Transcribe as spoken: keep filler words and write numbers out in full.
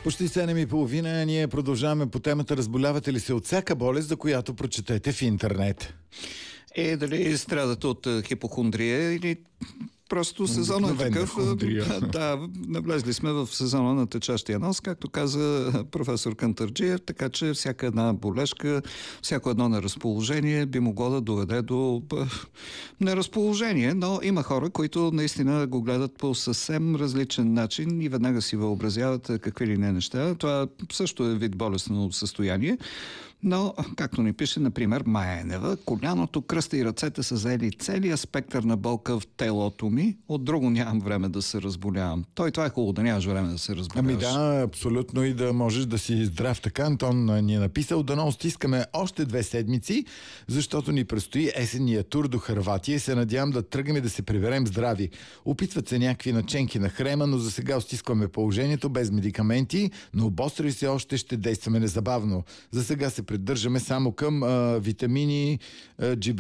Почти седем и половина. Ние продължаваме по темата: разболявате ли се от всяка болест, за която прочетете в интернет? Е, дали страдате от хипохондрия или просто сезонът е такъв. Да, навлезли сме в сезона на течащия нос, както каза професор Кантарджиев, така че всяка една болешка, всяко едно неразположение би могло да доведе до неразположение, но има хора, които наистина го гледат по съвсем различен начин и веднага си въобразяват какви ли не неща. Това също е вид болестно състояние. Но, както ни пише, например, Майя Енева, коляното, кръста и ръцете са заели целия спектър на болка в телото ми. От друго нямам време да се разболявам. Той това е хубаво, да нямаш време да се разболяваш. Ами да, абсолютно, и да можеш да си здрав така. Антон ни е написал: дано стискаме още две седмици, защото ни предстои есенния тур до Хърватия и се надявам да тръгнем и да се приберем здрави. Опитват се някакви наченки на хрема, но за сега стискаме положението без медикаменти, но обостри се още, ще действаме незабавно. За сега се придържаме само към а, витамини, а,